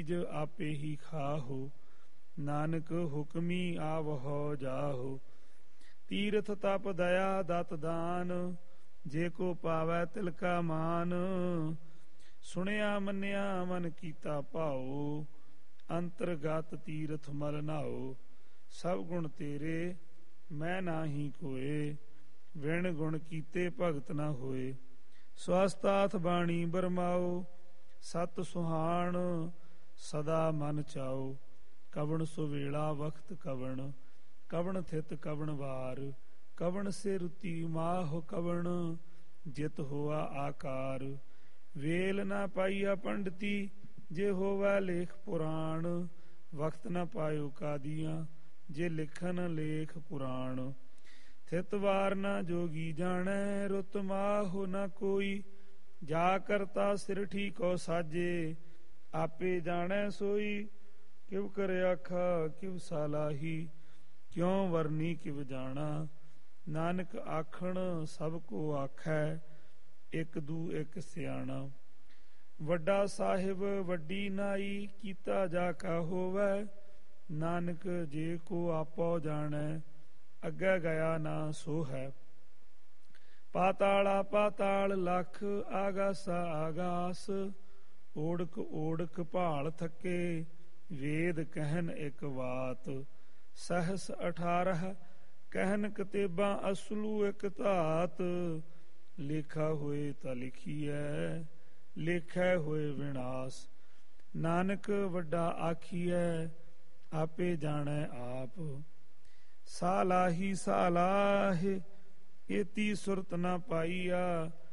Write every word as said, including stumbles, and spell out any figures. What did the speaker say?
आपे ही खाहो, नानक हुक्मी आवहो जाहो। तीर्थ तप दया दत दान, जे को पावै तिलका मान। सुनिया मन्निया मन कीता भाओ, अंतरगत तीर्थ मल नाओ। सब गुण तेरे मैं नाही कोय, विण गुण कीते भगत न होए। स्वास्थाथ बाणी बरमाओ, सत सुहान सदा मन चाओ। कवण सुवेला वक्त कवण, कवण थित कवण वार। कवण से रुति माह कवण, जित होआ आकार। वेल न पाइया पंडिती, जे होवै लेख पुराण। वक्त न पायो कादियां, जे लिखन लेख पुराण। थित वार न जोगी जानै, रुत माह न कोई। जा करता सिर ठीको साजे, आपे जानै सोई। किव कर आखा किव सालाही, क्यों वरनी किव जाना। नानक आखण सब को आखै, इक दू इक सियाणा। ਵੱਡਾ ਸਾਹਿਬ ਵੱਡੀ ਨਾਈ, ਕੀਤਾ ਜਾ ਕਾ ਹੋਵੈ। ਨਾਨਕ ਜੇ ਕੋ ਆਪੋ ਜਾਣੈ, ਅੱਗੇ ਗਿਆ ਨਾ ਸੋ ਹੈ। ਪਾਤਾਲਾ ਪਾਤਾਲ ਲਖ, ਆਗਾਸਾ ਆਗਾਸ। ਓੜਕ ਓੜਕ ਭਾਲ ਥੱਕੇ, ਵੇਦ ਕਹਿਨ ਇਕ ਵਾਤ। ਸਹਸ ਅਠਾਰਹ ਕਹਿਨ ਕਤੇਬਾਂ, ਅਸਲੂ ਇਕ ਧਾਤ। ਲੇਖਾ ਹੋਏ ਤਾਂ ਲਿਖੀਐ, ਲੇਖੈ ਹੋਏ ਵਿਨਾਸ਼। ਨਾਨਕ ਵੱਡਾ ਆਖੀਐ, ਆਪੇ ਜਾਣੈ ਆਪ। ਸਾਲਾਹੀ ਸਾਲਾਹ, ਏਤੀ ਸੁਰਤ ਨਾ ਪਾਈਆ।